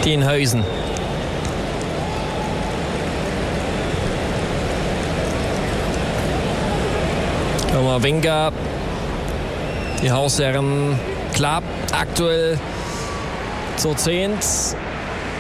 Dienhausen. Winga. Die Hausherren klar aktuell zur 10.